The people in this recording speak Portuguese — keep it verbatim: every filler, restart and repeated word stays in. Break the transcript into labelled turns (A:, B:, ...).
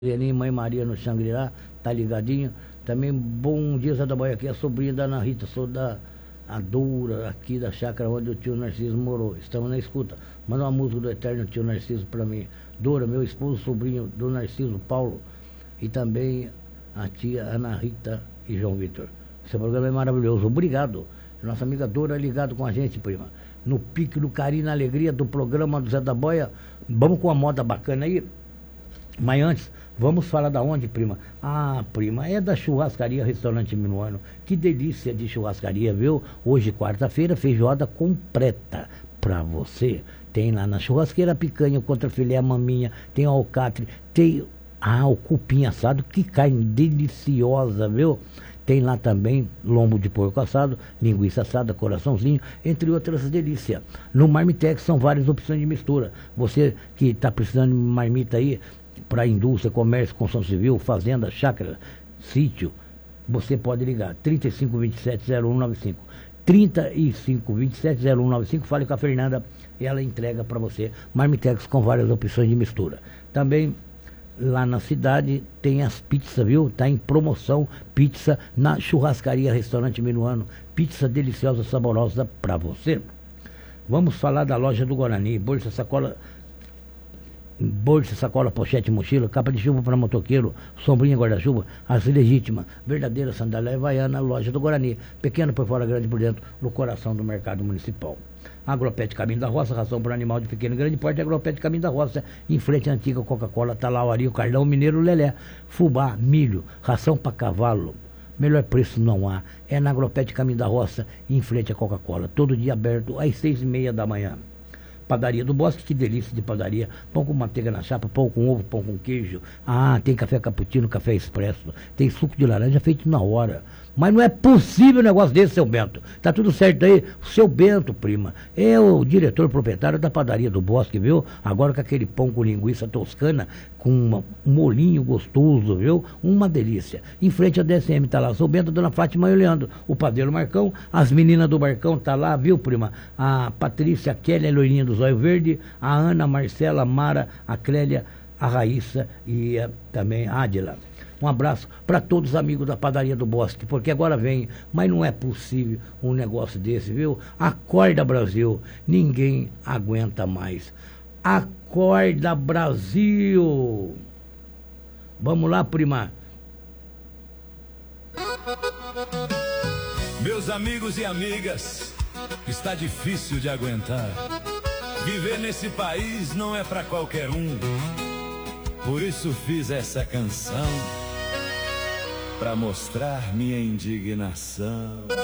A: Helene, Mãe Maria no Xangri-Lá, tá ligadinho. Também bom dia, Zé da Boia, aqui é a sobrinha da Ana Rita, sou da a Dura, aqui da chácara onde o tio Narciso morou. Estamos na escuta. Manda uma música do eterno tio Narciso pra mim. Dora, meu esposo, sobrinho do Narciso, Paulo, e também a tia Ana Rita e João Vitor. Esse programa é maravilhoso. Obrigado. Nossa amiga Dora ligado com a gente, prima. No pique, no carinho, na alegria do programa do Zé da Boia. Vamos com uma moda bacana aí. Mas antes, vamos falar da onde, prima? Ah, prima, é da churrascaria Restaurante Minuano. Que delícia de churrascaria, viu? Hoje, quarta-feira, feijoada completa pra você. Tem lá na churrasqueira picanha contra filé, a maminha, tem alcatre, tem ah, o cupim assado, que carne deliciosa, viu? Tem lá também lombo de porco assado, linguiça assada, coraçãozinho, entre outras delícias. No Marmitex são várias opções de mistura. Você que está precisando de marmita aí, para indústria, comércio, construção civil, fazenda, chácara, sítio, você pode ligar trinta e cinco, vinte e sete, zero um nove cinco. trinta e cinco, vinte e sete, zero um nove cinco. Fale com a Fernanda e ela entrega para você Marmitex com várias opções de mistura. Também lá na cidade tem as pizzas, viu? Tá em promoção, pizza na churrascaria Restaurante Minuano. Pizza deliciosa, saborosa para você. Vamos falar da loja do Guarani, bolsa, sacola, bolsa, sacola, pochete, mochila, capa de chuva para motoqueiro, sombrinha, guarda-chuva, as legítimas, verdadeira sandália havaiana, loja do Guarani, pequeno por fora, grande por dentro, no coração do mercado municipal. Agropet Caminho da Roça, ração para animal de pequeno e grande porte, Agropet Caminho da Roça, em frente à antiga Coca-Cola, Talauari, o Carlão, Mineiro, Lelé, fubá, milho, ração para cavalo, melhor preço não há, é na Agropet Caminho da Roça, em frente à Coca-Cola, todo dia aberto às seis e meia da manhã. Padaria do Bosque, que delícia de padaria. Pão com manteiga na chapa, pão com ovo, pão com queijo. Ah, tem café cappuccino, café expresso. Tem suco de laranja feito na hora. Mas não é possível um negócio desse, seu Bento. Tá tudo certo aí? O seu Bento, prima, é o diretor proprietário da Padaria do Bosque, viu? Agora com aquele pão com linguiça toscana, com uma, um molinho gostoso, viu? Uma delícia. Em frente à D S M tá lá, seu Bento, a dona Fátima e o Leandro. O padeiro Marcão, as meninas do Barcão tá lá, viu, prima? A Patrícia, a Kelly, a loirinha do Zóio Verde, a Ana, a Marcela, a Mara, a Clélia, a Raíssa e a, também a Adila. Um abraço para todos os amigos da Padaria do Bosque, porque agora vem, mas não é possível um negócio desse, viu? Acorda, Brasil, ninguém aguenta mais. Acorda, Brasil! Vamos lá, prima.
B: Meus amigos e amigas, está difícil de aguentar. Viver nesse país não é para qualquer um. Por isso fiz essa canção, pra mostrar minha indignação.